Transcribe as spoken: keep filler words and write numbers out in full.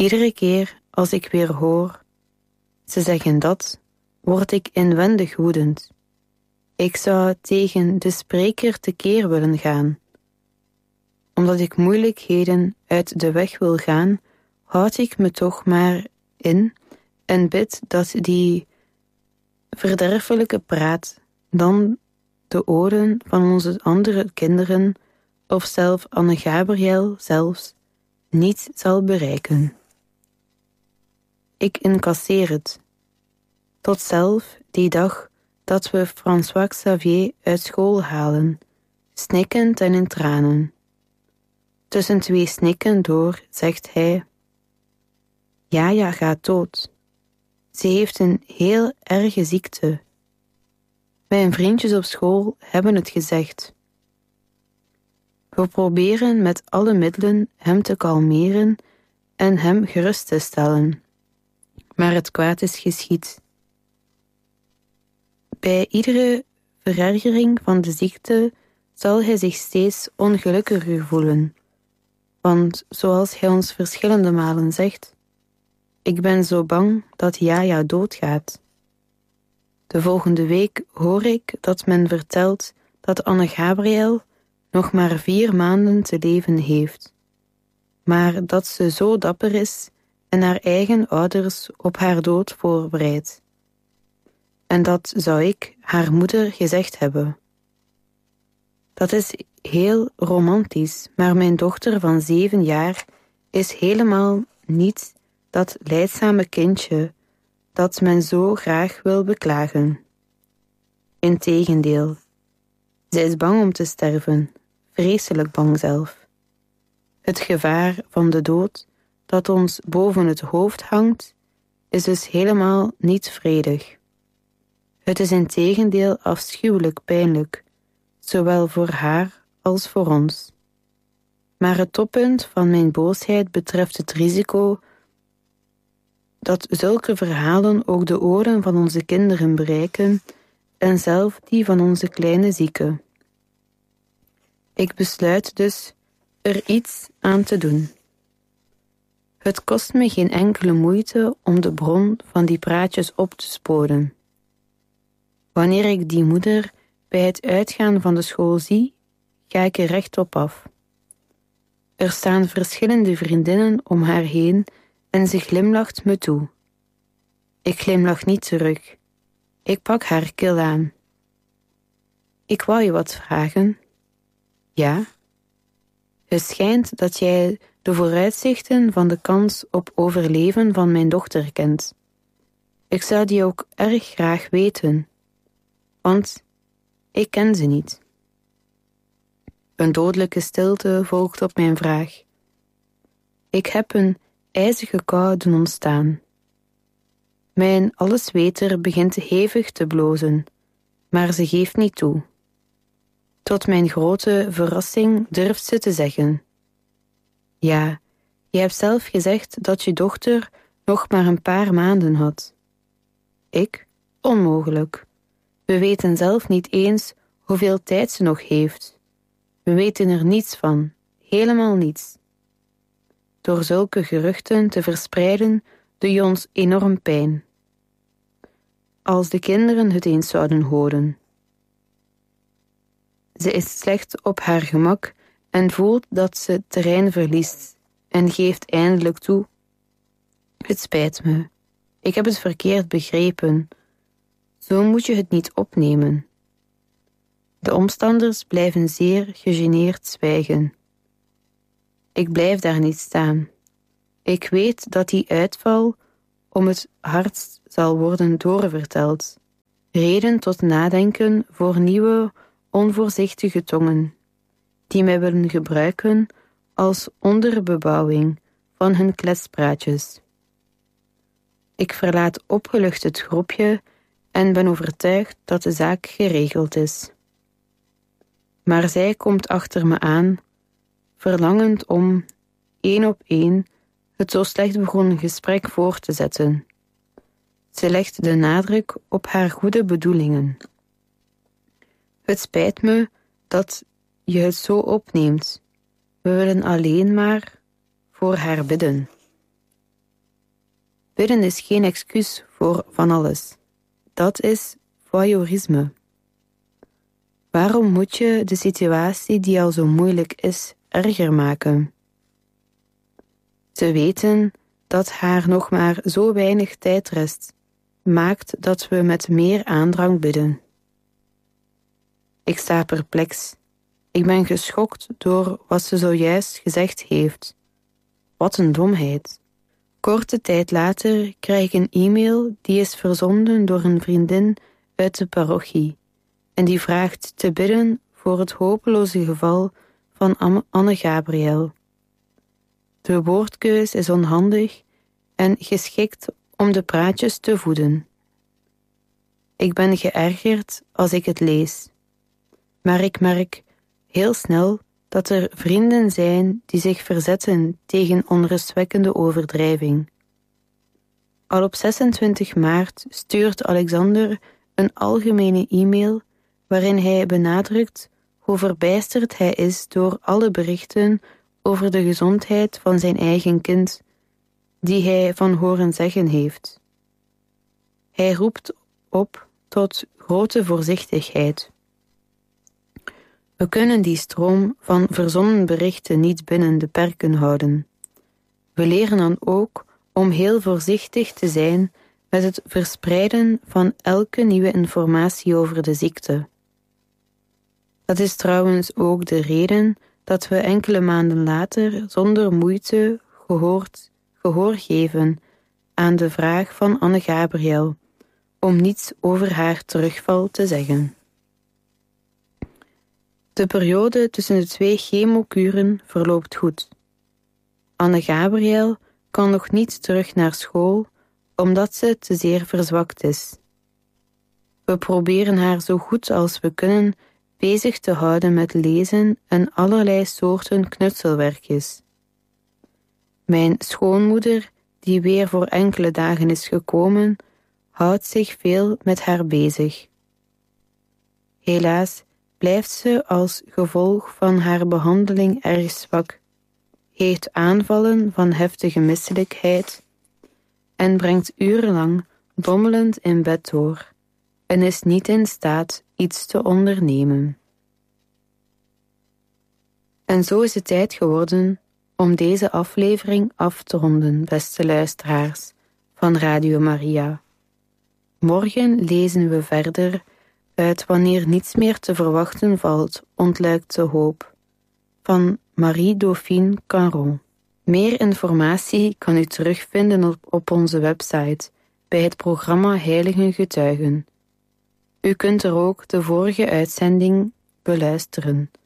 Iedere keer als ik weer hoor, ze zeggen dat, word ik inwendig woedend. Ik zou tegen de spreker tekeer willen gaan. Omdat ik moeilijkheden uit de weg wil gaan, houd ik me toch maar in en bid dat die verderfelijke praat dan de oren van onze andere kinderen of zelf Anne Gabriel zelfs niet zal bereiken. Ik incasseer het. Tot zelf die dag dat we François Xavier uit school halen, snikkend en in tranen. Tussen twee snikken door zegt hij: Jaja gaat dood. Ze heeft een heel erge ziekte. Mijn vriendjes op school hebben het gezegd. We proberen met alle middelen hem te kalmeren en hem gerust te stellen. Maar het kwaad is geschied. Bij iedere verergering van de ziekte zal hij zich steeds ongelukkiger voelen. Want zoals hij ons verschillende malen zegt, ik ben zo bang dat Jaja doodgaat. De volgende week hoor ik dat men vertelt dat Anne Gabriel nog maar vier maanden te leven heeft, maar dat ze zo dapper is en haar eigen ouders op haar dood voorbereidt. En dat zou ik, haar moeder, gezegd hebben. Dat is heel romantisch, maar mijn dochter van zeven jaar is helemaal niet dat lijdzame kindje dat men zo graag wil beklagen. Integendeel, zij is bang om te sterven, vreselijk bang zelf. Het gevaar van de dood dat ons boven het hoofd hangt, is dus helemaal niet vredig. Het is integendeel afschuwelijk pijnlijk, zowel voor haar als voor ons. Maar het toppunt van mijn boosheid betreft het risico dat zulke verhalen ook de oren van onze kinderen bereiken en zelf die van onze kleine zieke. Ik besluit dus er iets aan te doen. Het kost me geen enkele moeite om de bron van die praatjes op te sporen. Wanneer ik die moeder bij het uitgaan van de school zie, ga ik er rechtop af. Er staan verschillende vriendinnen om haar heen en ze glimlacht me toe. Ik glimlach niet terug. Ik pak haar kil aan. Ik wou je wat vragen. Ja? Het schijnt dat jij de vooruitzichten van de kans op overleven van mijn dochter kent. Ik zou die ook erg graag weten, want ik ken ze niet. Een dodelijke stilte volgt op mijn vraag. Ik heb een ijzige kou doen ontstaan. Mijn allesweter begint hevig te blozen, maar ze geeft niet toe. Tot mijn grote verrassing durft ze te zeggen: Ja, je hebt zelf gezegd dat je dochter nog maar een paar maanden had. Ik? Onmogelijk. We weten zelf niet eens hoeveel tijd ze nog heeft. We weten er niets van, helemaal niets. Door zulke geruchten te verspreiden doe je ons enorm pijn. Als de kinderen het eens zouden horen. Ze is slecht op haar gemak en voelt dat ze terrein verliest en geeft eindelijk toe: Het spijt me, ik heb het verkeerd begrepen. Zo moet je het niet opnemen. De omstanders blijven zeer gegeneerd zwijgen. Ik blijf daar niet staan. Ik weet dat die uitval om het hardst zal worden doorverteld. Reden tot nadenken voor nieuwe, onvoorzichtige tongen, die mij willen gebruiken als onderbebouwing van hun kletspraatjes. Ik verlaat opgelucht het groepje en ben overtuigd dat de zaak geregeld is. Maar zij komt achter me aan, verlangend om, één op één, het zo slecht begonnen gesprek voor te zetten. Ze legt de nadruk op haar goede bedoelingen. Het spijt me dat je het zo opneemt. We willen alleen maar voor haar bidden. Bidden is geen excuus voor van alles. Dat is voyeurisme. Waarom moet je de situatie die al zo moeilijk is, erger maken? Te weten dat haar nog maar zo weinig tijd rest, maakt dat we met meer aandrang bidden. Ik sta perplex. Ik ben geschokt door wat ze zojuist gezegd heeft. Wat een domheid. Korte tijd later krijg ik een e-mail die is verzonden door een vriendin uit de parochie en die vraagt te bidden voor het hopeloze geval van Anne Gabriel. De woordkeus is onhandig en geschikt om de praatjes te voeden. Ik ben geërgerd als ik het lees, maar ik merk heel snel dat er vrienden zijn die zich verzetten tegen onrustwekkende overdrijving. Al op zesentwintig maart stuurt Alexander een algemene e-mail waarin hij benadrukt hoe verbijsterd hij is door alle berichten over de gezondheid van zijn eigen kind, die hij van horen zeggen heeft. Hij roept op tot grote voorzichtigheid. We kunnen die stroom van verzonnen berichten niet binnen de perken houden. We leren dan ook om heel voorzichtig te zijn met het verspreiden van elke nieuwe informatie over de ziekte. Dat is trouwens ook de reden dat we enkele maanden later zonder moeite gehoord, gehoor geven aan de vraag van Anne Gabriel om niets over haar terugval te zeggen. De periode tussen de twee chemokuren verloopt goed. Anne Gabriel kan nog niet terug naar school omdat ze te zeer verzwakt is. We proberen haar zo goed als we kunnen bezig te houden met lezen en allerlei soorten knutselwerkjes. Mijn schoonmoeder, die weer voor enkele dagen is gekomen, houdt zich veel met haar bezig. Helaas blijft ze als gevolg van haar behandeling erg zwak, heeft aanvallen van heftige misselijkheid en brengt urenlang dommelend in bed door en is niet in staat iets te ondernemen. En zo is het tijd geworden om deze aflevering af te ronden, beste luisteraars van Radio Maria. Morgen lezen we verder uit Wanneer niets meer te verwachten valt, ontluikt de hoop, van Marie-Dauphine Caron. Meer informatie kan u terugvinden op, op onze website bij het programma Heilige Getuigen. U kunt er ook de vorige uitzending beluisteren.